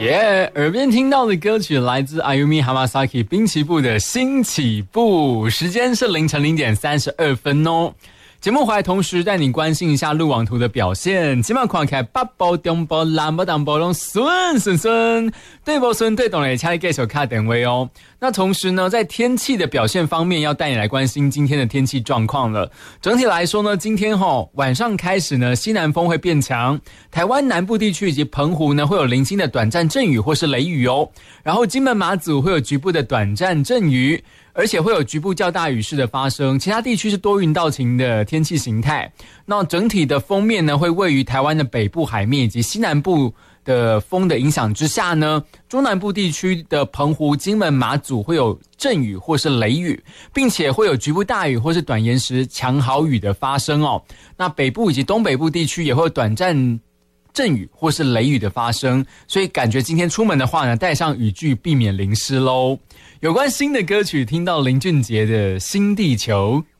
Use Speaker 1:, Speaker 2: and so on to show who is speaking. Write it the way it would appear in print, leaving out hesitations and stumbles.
Speaker 1: 耳边听到的歌曲来自 Ayumi Hamasaki 滨崎步的新起步，时间是凌晨0点32分哦。节目回来同时带你关心一下路网图的表现，今晚看起来北部、中部、南部、东部都顺，对不顺对懂的请你继续打电话哦。那同时呢，在天气的表现方面，要带你来关心今天的天气状况了。整体来说呢，今天晚上开始呢，西南风会变强，台湾南部地区以及澎湖呢会有零星的短暂阵雨或是雷雨哦。然后金门马祖会有局部的短暂阵雨，而且会有局部较大雨势的发生，其他地区是多云到晴的天气形态。那整体的锋面呢，会位于台湾的北部海面以及西南部的风的影响之下呢，中南部地区的澎湖、金门、马祖会有阵雨或是雷雨，并且会有局部大雨或是短延时强豪雨的发生哦。那北部以及东北部地区也会有短暂阵雨或是雷雨的发生，所以感觉今天出门的话呢，带上雨具避免淋湿咯。有关新的歌曲，听到林俊杰的《新地球》。